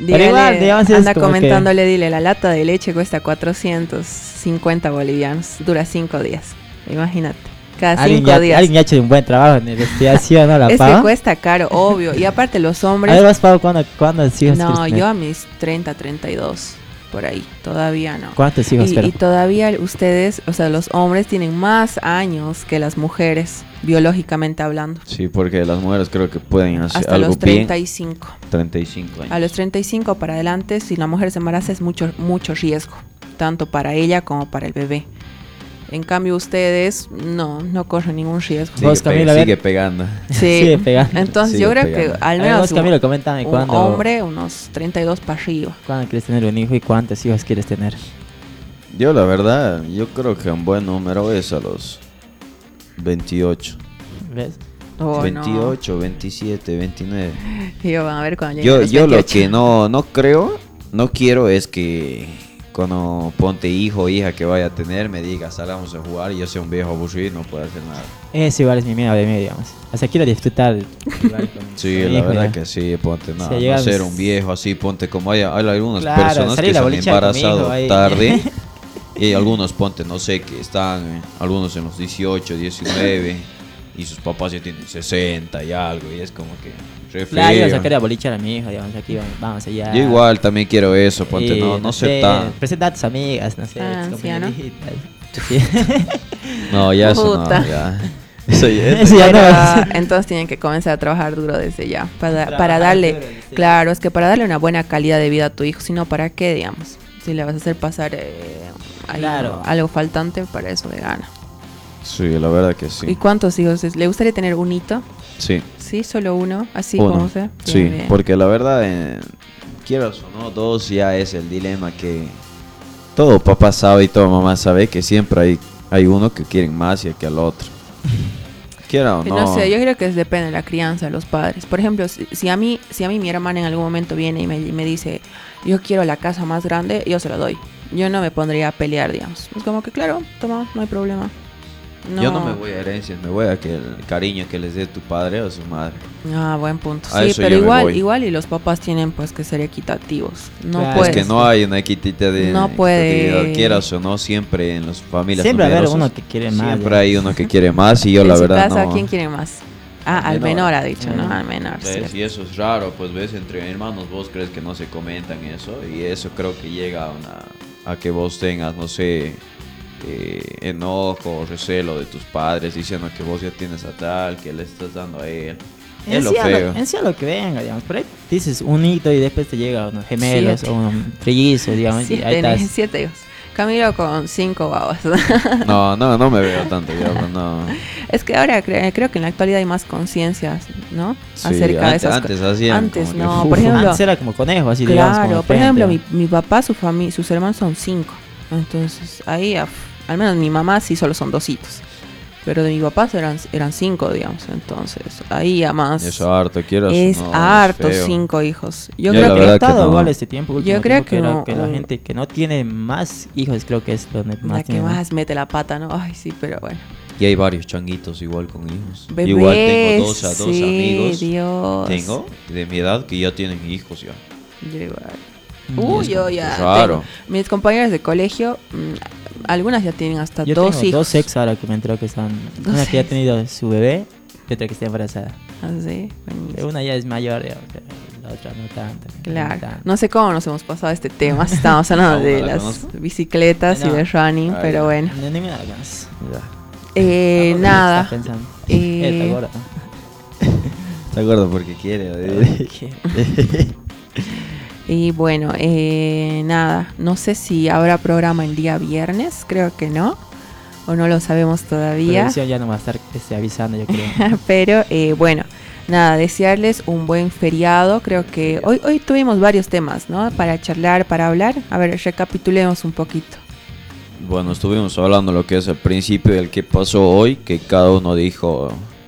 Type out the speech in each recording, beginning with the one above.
Pero igual, digamos, es anda como comentándole, dile, la lata de leche cuesta 450 bolivianos, dura 5 días, imagínate, cada 5 días. Alguien ya ha hecho un buen trabajo en investigación, ¿no? La Es paga. que cuesta caro, obvio, y aparte los A hombres... ver, ¿vas pago cuándo hijos No, quieres tener? yo a mis 30, 32, por ahí, todavía no. ¿Cuántos hijos Y quieres? todavía ustedes, o sea, los hombres tienen más años que las mujeres, biológicamente hablando. Sí, porque las mujeres creo que pueden hacer Hasta algo los bien. 35. 35 años. A los 35 para adelante, si la mujer se embaraza es mucho riesgo, tanto para ella como para el bebé. En cambio ustedes no corren ningún riesgo. Sigue, Vos, Camila, a ver. sigue pegando. Sí. Sigue pegando. Entonces Sigue yo creo pegando. que al A ver, menos vos, Camilo, coméntame un hombre unos 32 para arriba. ¿Cuándo quieres tener un hijo y cuántos hijos quieres tener? Yo la verdad, yo creo que un buen número es a los 28. ¿Ves? Oh, 28, 27, 29. no. Y van a ver cuando lleguen los Yo lo 28. que no quiero es que cuando ponte hijo o hija que vaya a tener me diga salgamos a jugar y yo sea un viejo aburrido y no pueda hacer nada. Eso igual es mi miedo de mí, digamos. O sea, quiero disfrutar igual con Sí, con mi la hijo, verdad ya. que sí, ponte, no, Sí, no llegamos- ser un viejo así, ponte como hay algunas Claro, personas salir que a se han bolichear con mi hijo embarazado ahí. tarde y hay algunos, ponte, no sé, que están, algunos en los 18, 19 y sus papás ya tienen 60 y algo y es como que re Claro, yo feo. sacaría a bolichar a mi hijo, digamos, aquí vamos allá. Yo igual también quiero eso, ponte, Y, no ser tan... Presenta a tus amigas, no sé, Ah, tus sí, ¿no? compañeritas. Sí. No, ya eso no, Puta. ya. Eso ya, Eso ya Pero, no. entonces tienen que comenzar a trabajar duro desde ya para Trabajar darle, duro desde claro, es que para darle una buena calidad de vida a tu hijo, si no, ¿para qué, digamos? Si le vas a hacer pasar Claro. algo faltante, para eso de gana. Sí, la verdad que ¿Y sí. cuántos hijos? ¿Le gustaría tener un hito? Sí, Sí, solo uno, así uno. como sea. Sí, Bien, bien. porque la verdad, quieras o no, dos ya es el dilema que todo papá sabe y toda mamá sabe que siempre hay uno que quieren más y que al otro. Quiera o Que no. no sé, yo creo que depende de la crianza de los padres. Por ejemplo, si a mí mi hermana en algún momento viene y me dice, yo quiero la casa más grande, yo se la doy. Yo no me pondría a pelear, digamos. Es como que, claro, toma, no hay problema. Yo no me voy a herencias, me voy a que el cariño que les dé tu padre o su madre. Ah, buen punto. A Sí, eso pero yo me voy. igual y los papás tienen pues que ser equitativos. No Claro. puedes. Es que no hay una equidad de No puede- equitatividad, quieras o no, siempre en las familias Siempre va a haber numerosas, uno que quiere más. siempre hay uno que quiere más y yo En la su verdad casa, no. ¿quién quiere más? Ah, Al al menor menor. ha dicho, ¿no? Al menor, ¿Ves? cierto. Y eso es raro, pues ves, entre hermanos vos crees que no se comentan eso y eso creo que llega a que vos tengas, no sé, enojo o recelo de tus padres diciendo que vos ya tienes a tal, que le estás dando a él. Es lo feo. En sí a lo que venga, digamos. Por ahí dices un hito y después te llega unos gemelos 7. o unos trillizos, digamos. Y ahí estás. 7 hijos. Camilo con 5 babas. No me veo tanto, ya, pues, no. Es que ahora creo que en la actualidad hay más conciencia, ¿no? Sí, Acerca de esas antes hacían Antes como que, no, uf, por ejemplo. Antes era como conejo, así digamos. Claro, como por ejemplo, frente. mi papá, sus hermanos son 5. Entonces, ahí, al menos mi mamá sí solo son 2 hitos. Pero de mi papá eran 5, digamos. Entonces, ahí ya más. Eso harto, quieras o Es no, harto feo. 5 hijos. Yo Yo la creo Creo que verdad ha que estado no. igual este tiempo. último creo tiempo, que no, que la gente que no tiene más hijos creo que es donde más la que tiene, ¿no? más mete la pata, ¿no? Ay, sí, pero bueno. Y hay varios changuitos igual con hijos. Bebés, Igual tengo dos sí, amigos. Dios. Tengo de mi edad que ya tienen hijos ya. Yo igual. Mm, Uy, yo ya. raro. tengo- mis compañeras de colegio, algunas ya tienen hasta Yo 2 tengo hijos. 2 ex ahora que me enteró que están. Dos Una que ya ha ex. tenido su bebé y otra que está embarazada. Así, Pero buenísimo. una ya es mayor, digamos, pero la otra no tanto. Claro. No tanto. No sé cómo nos hemos pasado este tema. Estamos hablando Aún de no la las conozco. bicicletas y No. de running, Ah, pero ya. bueno. Ni me da ganas. Nada. Está pensando. Eh, Está gorda. ¿Te acuerdas porque quiere? Y bueno, nada. No sé si habrá programa el día viernes. Creo que no. O no lo sabemos todavía. Producción ya no va a estar avisando, yo creo. Pero bueno, nada, desearles un buen feriado. Creo que hoy tuvimos varios temas, ¿no? Para charlar, para hablar. A ver, recapitulemos un poquito. Bueno, estuvimos hablando lo que es el principio del que pasó hoy, que cada uno dijo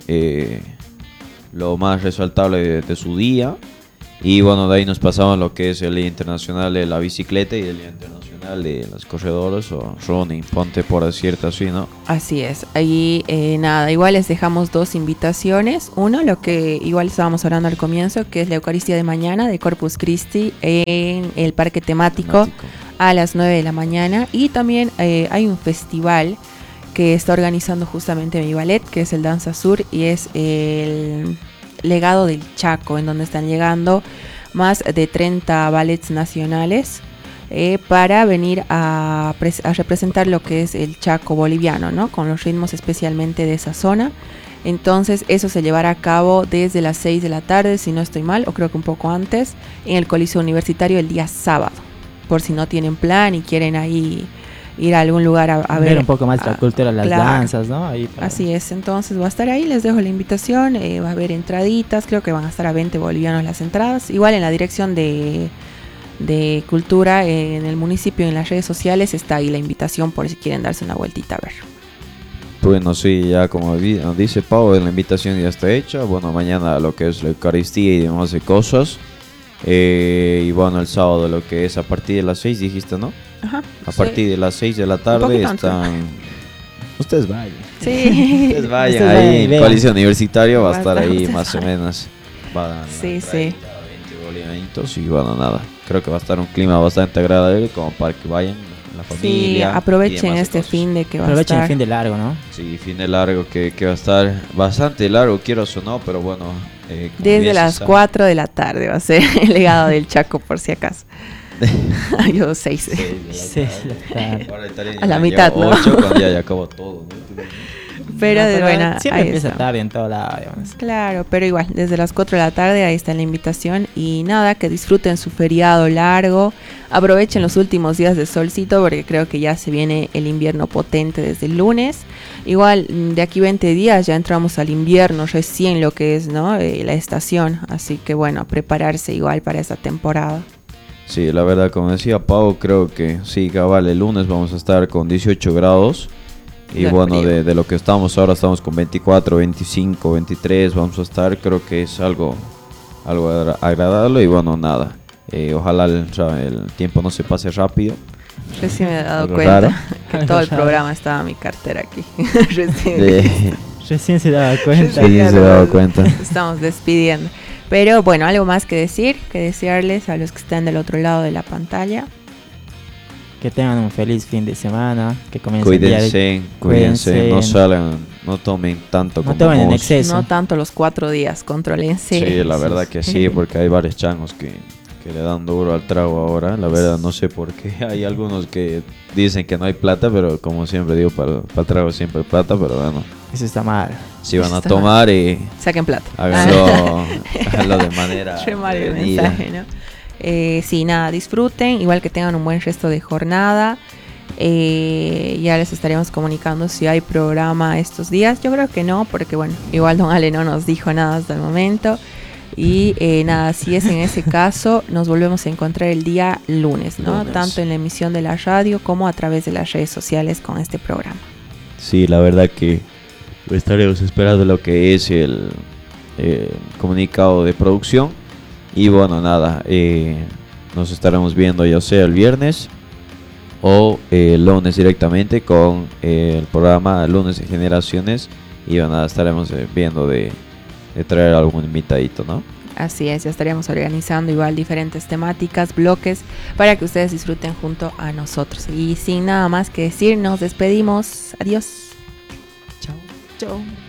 lo más resaltable de su día. Y bueno, de ahí nos pasamos lo que es el Día Internacional de la Bicicleta y el Día Internacional final de los corredores o running, ponte por decirte así, ¿no? Así es. Ahí nada, igual les dejamos 2 invitaciones. Uno, lo que igual estábamos hablando al comienzo, que es la Eucaristía de mañana de Corpus Christi en el parque temático a las 9 de la mañana. Y también hay un festival que está organizando justamente mi ballet, que es el Danza Sur, y es el Legado del Chaco, en donde están llegando más de 30 ballets nacionales para venir a representar lo que es el Chaco boliviano, ¿no? Con los ritmos especialmente de esa zona. Entonces eso se llevará a cabo desde las 6 de la tarde, si no estoy mal, o creo que un poco antes, en el Coliseo Universitario el día sábado, por si no tienen plan y quieren ahí ir a algún lugar a ver un poco más de la cultura, las danzas, ¿no? Ahí para... Así es, entonces va a estar ahí, les dejo la invitación, va a haber entraditas, creo que van a estar a 20 bolivianos las entradas, igual en la dirección de cultura en el municipio, en las redes sociales está ahí la invitación por si quieren darse una vueltita a ver. Bueno, sí, ya como dice Pau, la invitación ya está hecha. Bueno, mañana lo que es la Eucaristía y demás de cosas. Y bueno, el sábado lo que es a partir de las 6, dijiste, ¿no? Ajá. A partir de las 6 de la tarde están... Ustedes vayan. Sí. Ustedes vayan ahí en vean. Coliseo Universitario, va a estar ahí más o menos. Sí. 20 bolivianitos y bueno, nada. Creo que va a estar un clima bastante agradable como para que vayan la familia. Sí, aprovechen este fin de que va a estar. Aprovechen el fin de largo, ¿no? Sí, fin de largo que va a estar bastante largo, quiero o no, pero bueno. Desde las 4 de la tarde va a ser el Legado del Chaco, por si acaso. Yo 6. A la mitad, ¿no? 8 cuando ya acabó todo, ¿no? Pero bueno, siempre empieza tarde en todo lado, digamos. Claro, pero igual, desde las 4 de la tarde ahí está la invitación. Y nada, que disfruten su feriado largo. Aprovechen los últimos días de solcito porque creo que ya se viene el invierno potente desde el lunes. Igual, de aquí 20 días ya entramos al invierno, recién lo que es, ¿no? La estación. Así que bueno, a prepararse igual para esta temporada. Sí, la verdad, como decía Pau, creo que sí, cabal, el lunes vamos a estar con 18 grados. Y bueno, de lo que estamos ahora, estamos con 24, 25, 23, vamos a estar, creo que es algo agradable y bueno, nada. Ojalá el tiempo no se pase rápido. Recién me he dado Algo cuenta raro. que todo el programa estaba mi cartera aquí. Recién se daba cuenta. Sí, se daba cuenta. Estamos despidiendo. Pero bueno, algo más que decir, que desearles a los que están del otro lado de la pantalla. Que tengan un feliz fin de semana, que comiencen el día Cuídense, no salgan, no tomen tanto como no tomen en vos. exceso. No tanto los 4 días, contrólense. Sí, la verdad que sí, porque hay varios changos que le dan duro al trago ahora. La verdad no sé por qué. Hay algunos que dicen que no hay plata, pero como siempre digo, para el trago siempre hay plata, pero bueno. Eso está mal. Si van a tomar y saquen plata. háganlo de manera mal el prevenida. mensaje, ¿no? Sí, nada, disfruten, igual que tengan un buen resto de jornada. Ya les estaremos comunicando si hay programa estos días. Yo creo que no, porque bueno, igual Don Ale no nos dijo nada hasta el momento. Y nada, si es en ese caso, nos volvemos a encontrar el día lunes, ¿no? Lunes. Tanto en la emisión de la radio como a través de las redes sociales con este programa. Sí, la verdad que estaremos esperando lo que es el comunicado de producción. Y bueno, nada, nos estaremos viendo ya sea el viernes o el lunes directamente con el programa Lunes de Generaciones. Y bueno, nada, estaremos viendo de traer algún invitadito, ¿no? Así es, ya estaríamos organizando igual diferentes temáticas, bloques, para que ustedes disfruten junto a nosotros. Y sin nada más que decir, nos despedimos. Adiós. Chao. Chao.